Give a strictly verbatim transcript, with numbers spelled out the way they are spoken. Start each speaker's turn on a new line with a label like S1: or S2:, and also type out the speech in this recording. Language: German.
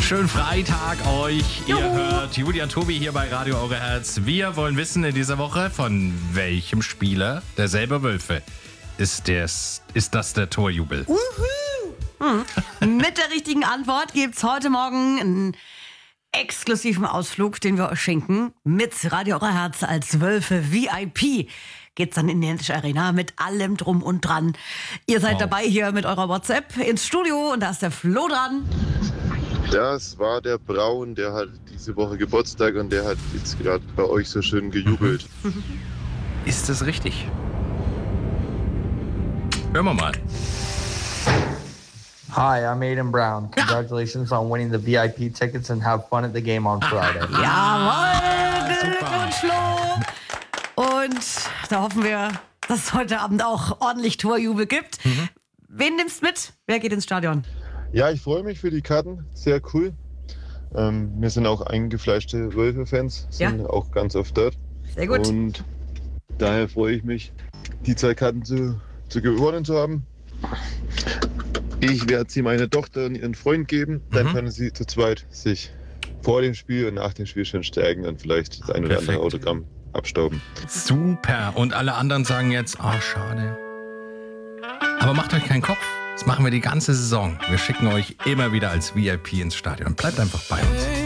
S1: Schönen Freitag euch. Ihr hört Julian Tobi hier bei Radio Eure Herz. Wir wollen wissen in dieser Woche, von welchem Spieler der selber Wölfe ist, des, ist das der Torjubel?
S2: Uhu. Hm. Mit der richtigen Antwort gibt's heute Morgen einen exklusiven Ausflug, den wir euch schenken. Mit Radio Eure Herz als Wölfe V I P geht's dann in die Nentsch Arena mit allem drum und dran. Ihr seid wow. dabei hier mit eurer WhatsApp ins Studio und da ist der Flo dran.
S3: Das war der Braun, der hat diese Woche Geburtstag und der hat jetzt gerade bei euch so schön gejubelt.
S1: Ist das richtig? Hören wir mal.
S4: Hi, I'm Aiden Brown. Congratulations on winning the V I P tickets and have fun at the game on Friday.
S2: Jawohl, Glückwunsch, Flo. Und da hoffen wir, dass es heute Abend auch ordentlich Torjubel gibt. Mhm. Wen nimmst du mit? Wer geht ins Stadion?
S3: Ja, ich freue mich für die Karten. Sehr cool. Ähm, wir sind auch eingefleischte Wölfe-Fans, sind ja. auch ganz oft dort.
S2: Sehr gut.
S3: Und daher freue ich mich, die zwei Karten zu, zu gewonnen zu haben. Ich werde sie meiner Tochter und ihren Freund geben. Dann mhm. können sie zu zweit sich vor dem Spiel und nach dem Spiel schon stärken und vielleicht das ein oder andere Autogramm abstauben.
S1: Super. Und alle anderen sagen jetzt, ah, oh, schade. Aber macht euch keinen Kopf. Das machen wir die ganze Saison. Wir schicken euch immer wieder als V I P ins Stadion. Bleibt einfach bei uns.